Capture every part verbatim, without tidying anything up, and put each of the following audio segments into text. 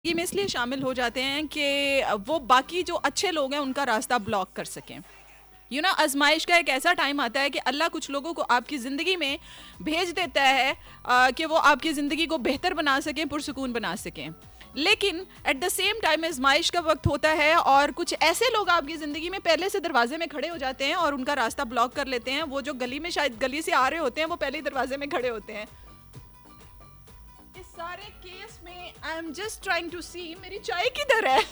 ये में इसलिए शामिल हो जाते हैं कि वो बाकी जो अच्छे लोग हैं उनका रास्ता ब्लॉक कर सकें। यू नो आजमाइश का एक ऐसा टाइम आता है कि अल्लाह कुछ लोगों को आपकी ज़िंदगी में भेज देता है आ, कि वो आपकी ज़िंदगी को बेहतर बना सकें, पुरसुकून बना सकें। लेकिन एट द सेम टाइम आजमाइश का वक्त होता है और कुछ ऐसे लोग आपकी ज़िंदगी में पहले से दरवाजे में खड़े हो जाते हैं और उनका रास्ता ब्लॉक कर लेते हैं। वो जो गली में शायद गली से आ रहे होते हैं वो पहले ही दरवाजे में खड़े होते हैं। इस सारे केस में I am just trying to सी मेरी चाय किधर है।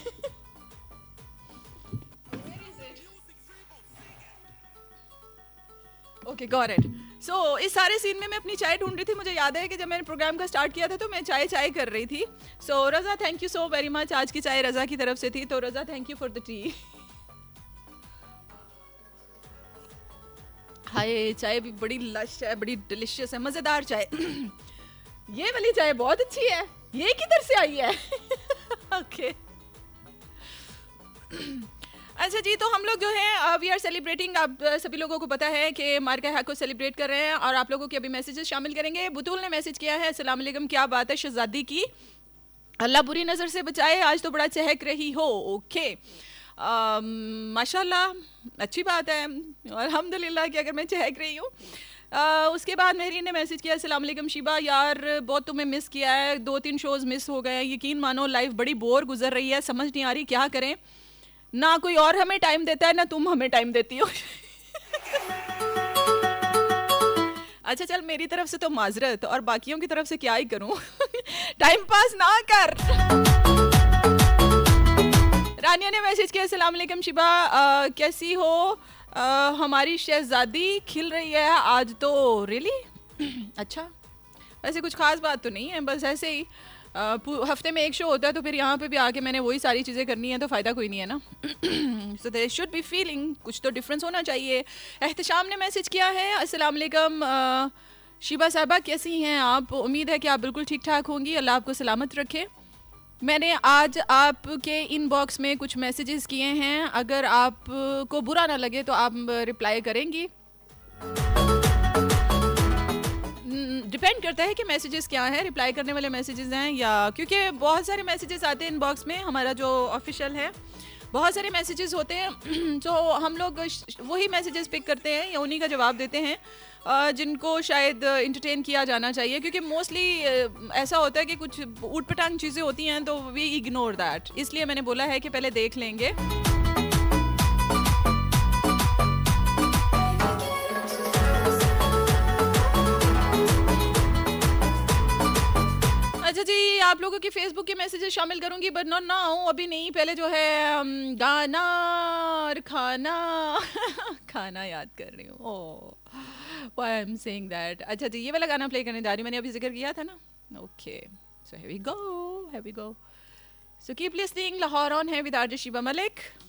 Okay got it. सो इस सारे सीन में मैं अपनी चाय ढूंढ रही थी। मुझे याद है कि जब मैंने प्रोग्राम का स्टार्ट किया था तो मैं चाय चाय कर रही थी। सो so, Raza thank you so very much. आज की चाय रज़ा की तरफ से थी, तो रज़ा thank you for the T. हाय चाय भी बड़ी लश है, बड़ी डिलिशियस है, मज़ेदार चाय। ये वाली चाय बहुत अच्छी है। ये किधर से आई है? ओके अच्छा जी, तो हम लोग जो है वी आर सेलिब्रेटिंग। आप uh, सभी लोगों को पता है कि मार्का हैक को सेलिब्रेट कर रहे हैं और आप लोगों के अभी मैसेजेस शामिल करेंगे। बुतूल ने मैसेज किया है, अस्सलाम वालेकुम, क्या बात है शहजादी की, अल्लाह बुरी नज़र से बचाए, आज तो बड़ा चहक रही हो। ओके um, माशाल्लाह, अच्छी बात है, अल्हम्दुलिल्लाह कि अगर मैं चहक रही हूँ। Uh, उसके बाद मेहरीन ने मैसेज किया, अस्सलाम वालेकुम शिबा, यार बहुत तुम्हें मिस किया है, दो तीन शोज़ मिस हो गए हैं, यकीन मानो लाइफ बड़ी बोर गुजर रही है, समझ नहीं आ रही क्या करें, ना कोई और हमें टाइम देता है ना तुम हमें टाइम देती हो। अच्छा चल, मेरी तरफ से तो माजरत, और बाकियों की तरफ से क्या ही करूं। टाइम पास ना कर। रानिया ने मैसेज किया, अस्सलाम वालेकुम शिबा, आ, कैसी हो, आ, हमारी शहजादी खिल रही है आज तो। रियली? अच्छा, वैसे कुछ खास बात तो नहीं है, बस ऐसे ही हफ्ते में एक शो होता है, तो फिर यहाँ पे भी आके मैंने वही सारी चीज़ें करनी है, तो फ़ायदा कोई नहीं है ना। So there should be feeling, कुछ तो डिफरेंस होना चाहिए। एहतशाम ने मैसेज किया है, अस्सलाम वालेकुम शिबा साहबा, कैसी हैं आप, उम्मीद है कि आप बिल्कुल ठीक ठाक होंगी, अल्लाह आपको सलामत रखे। मैंने आज आपके इनबॉक्स में कुछ मैसेजेस किए हैं, अगर आपको बुरा ना लगे तो आप रिप्लाई करेंगी। डिपेंड करता है कि मैसेजेस क्या हैं, रिप्लाई करने वाले मैसेजेस हैं या, क्योंकि बहुत सारे मैसेजेस आते हैं इनबॉक्स में, हमारा जो ऑफिशियल है बहुत सारे मैसेजेस होते हैं, तो हम लोग वही मैसेजेस पिक करते हैं या उन्हीं का जवाब देते हैं जिनको शायद इंटरटेन किया जाना चाहिए, क्योंकि मोस्टली ऐसा होता है कि कुछ ऊट पटांग चीज़ें होती हैं तो वी इग्नोर दैट, इसलिए मैंने बोला है कि पहले देख लेंगे। अच्छा जी, आप लोगों की फेसबुक के मैसेजेस शामिल करूंगी, बट नॉट नाउ, अभी नहीं, पहले जो है गाना और खाना खाना याद कर रही हूँ। Oh why I am saying that. अच्छा जी, ये वाला गाना प्ले करने जा रही हूँ, मैंने अभी जिक्र किया था ना। Okay so here we go, here we go. So keep listening, Lahore on है विद आरजे शिबा मलिक।